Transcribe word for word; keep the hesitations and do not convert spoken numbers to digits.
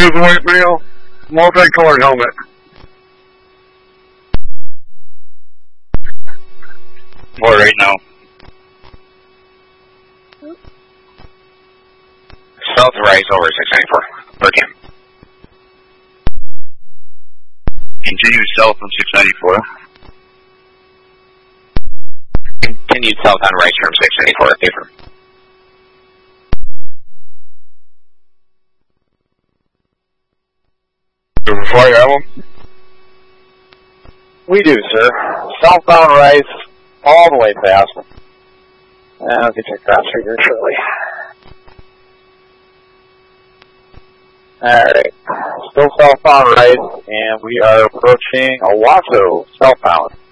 is white male, multicolored helmet. More right now. South rise over six ninety-four. Again. Continue south on six ninety-four. Continue south on right from six ninety-four. Paper. Fire Allen? We do, sir. Southbound rise all the way fast. I'll get your cross figure shortly. Alright. Still southbound rise, and we are approaching Owasso southbound.